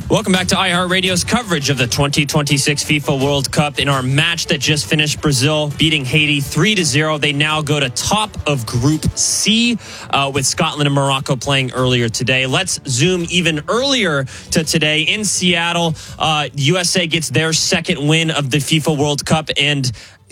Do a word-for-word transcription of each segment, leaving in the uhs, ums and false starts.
Welcome back to iHeartRadio's coverage of the twenty twenty-six FIFA World Cup. In our match that just finished, Brazil beating Haiti three to zero. They now go to top of Group C uh, with Scotland and Morocco playing earlier today. Let's zoom even earlier to today in Seattle. Uh, U S A gets their second win of the FIFA World Cup and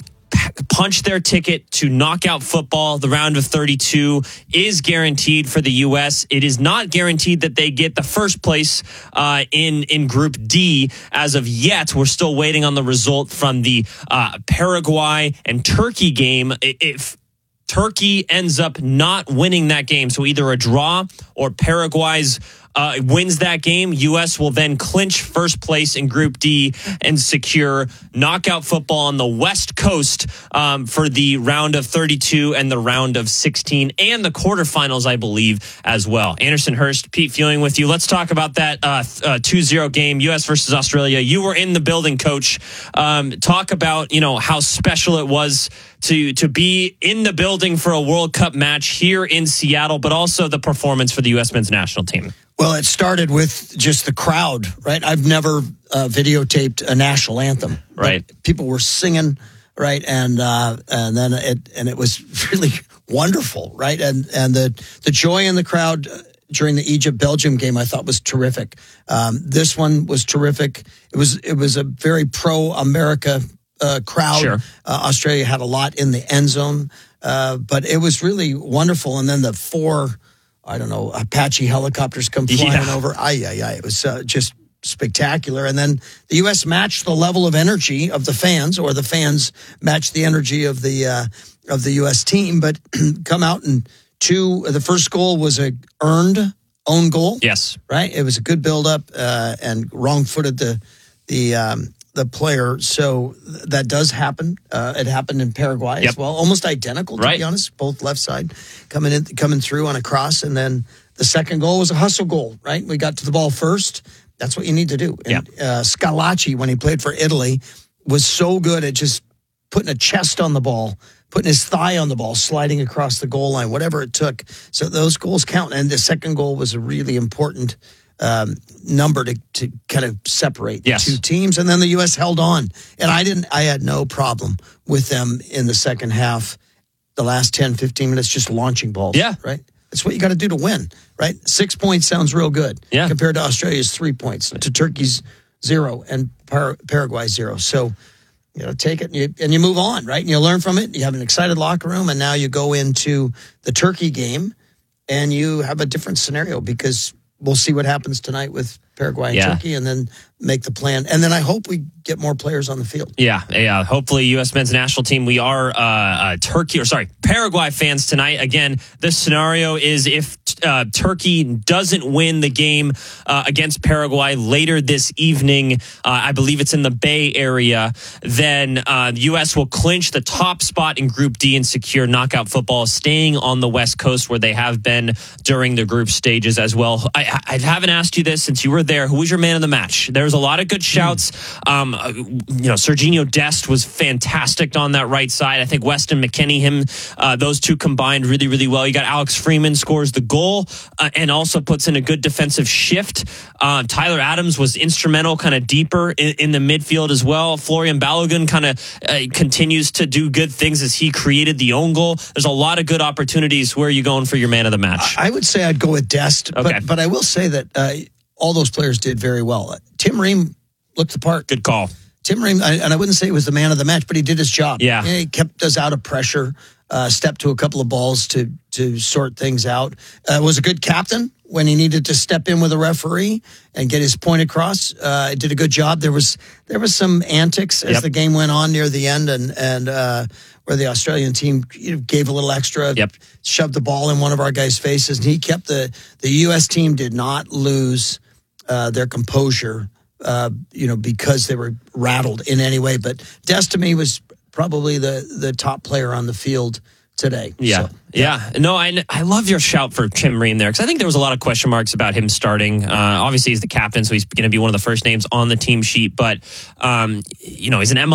punch their ticket to knockout football. The round of thirty-two is guaranteed for the U S. It is not guaranteed that they get the first place uh, in, in Group D as of yet. We're still waiting on the result from the uh, Paraguay and Turkey game. If Turkey ends up not winning that game, so either a draw or Paraguay's Uh, wins that game, U S will then clinch first place in Group D and secure knockout football on the West Coast um, for the round of thirty-two and the round of sixteen and the quarterfinals, I believe, as well. Anderson Hurst, Pete Fewing with you. Let's talk about that uh, uh, two zero game, U S versus Australia. You were in the building, Coach. Um, talk about, you know, how special it was to to be in the building for a World Cup match here in Seattle, but also the performance for the U S men's national team. Well, it started with just the crowd, right? I've never uh, videotaped a national anthem. Right. People were singing, right? And uh, and then it and it was really wonderful, right? And and the the joy in the crowd during the Egypt-Belgium game, I thought was terrific. Um, this one was terrific. It was it was a very pro-America uh, crowd. Sure. Uh, Australia had a lot in the end zone, uh, but it was really wonderful. And then the four, I don't know, Apache helicopters come flying yeah. over. Ay, ay, ay. It was uh, just spectacular. And then the U S matched the level of energy of the fans, or the fans matched the energy of the uh, of the U S team, but come out and two, the first goal was a earned own goal. Yes. Right? It was a good build-up uh, and wrong-footed the the um, the player. So that does happen. Uh, it happened in Paraguay yep. as well. Almost identical, to right. be honest. Both left side coming in, coming through on a cross. And then the second goal was a hustle goal, right? We got to the ball first. That's what you need to do. And yep. uh, Scalacci, when he played for Italy, was so good at just putting a chest on the ball, putting his thigh on the ball, sliding across the goal line, whatever it took. So those goals count. And the second goal was a really important um, number to, to kind of separate yes. the two teams. And then the U S held on. And I didn't, I had no problem with them in the second half, the last ten, fifteen minutes, just launching balls. Yeah. Right? That's what you got to do to win, right? Six points sounds real good yeah. compared to Australia's three points, to Turkey's zero, and Par- Paraguay's zero. So, you know, take it and you, and you move on, right? And you learn from it. You have an excited locker room, and now you go into the Turkey game, and you have a different scenario, because we'll see what happens tonight with Paraguay and yeah. Turkey, and then make the plan. And then I hope we get more players on the field. Yeah, yeah. Hopefully, U S men's national team. We are uh, uh, Turkey, or sorry, Paraguay fans tonight. Again, this scenario is if uh, Turkey doesn't win the game uh, against Paraguay later this evening, uh, I believe it's in the Bay Area, then uh, the U S will clinch the top spot in Group D and secure knockout football, staying on the West Coast where they have been during the group stages as well. I, I haven't asked you this since you were there. Who was your man of the match? There was a lot of good shouts. Um, you know, Serginho Dest was fantastic on that right side. I think Weston McKennie, him, uh, those two combined really, really well. You got Alex Freeman scores the goal uh, and also puts in a good defensive shift. Uh, Tyler Adams was instrumental, kind of deeper in, in the midfield as well. Florian Balogun kind of uh, continues to do good things as he created the own goal. There's a lot of good opportunities. Where are you going for your man of the match? I would say I'd go with Dest, okay. but, but I will say that uh, all those players did very well. Tim Ream looked the part. Good call. Tim Ream, and I wouldn't say he was the man of the match, but he did his job. Yeah. He kept us out of pressure, uh, stepped to a couple of balls to to sort things out. Uh, was a good captain when he needed to step in with a referee and get his point across. Uh, did a good job. There was there was some antics as yep. the game went on near the end, and and uh, where the Australian team gave a little extra, yep. shoved the ball in one of our guys' faces, and he kept the the U S team did not lose uh, their composure. Uh, you know, because they were rattled in any way. But Dest, to me, was probably the, the top player on the field today. Yeah. So, yeah. Yeah. No, I, I love your shout for Tim Ream there, because I think there was a lot of question marks about him starting. Uh, obviously, he's the captain, so he's going to be one of the first names on the team sheet. But, um, you know, he's an M L S